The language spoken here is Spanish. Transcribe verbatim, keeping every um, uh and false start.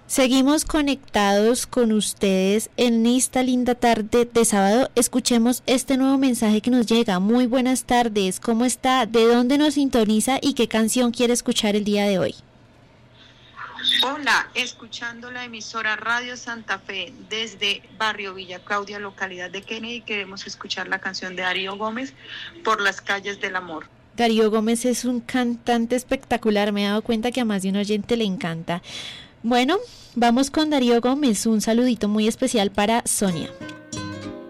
Seguimos conectados con ustedes en esta linda tarde de sábado. Escuchemos este nuevo mensaje que nos llega. Muy buenas tardes, ¿cómo está? ¿De dónde nos sintoniza y qué canción quiere escuchar el día de hoy? Hola, escuchando la emisora Radio Santa Fe desde Barrio Villa Claudia, localidad de Kennedy. Queremos escuchar la canción de Darío Gómez, Por las calles del amor. Darío Gómez es un cantante espectacular, me he dado cuenta que a más de un oyente le encanta. Bueno, vamos con Darío Gómez, un saludito muy especial para Sonia.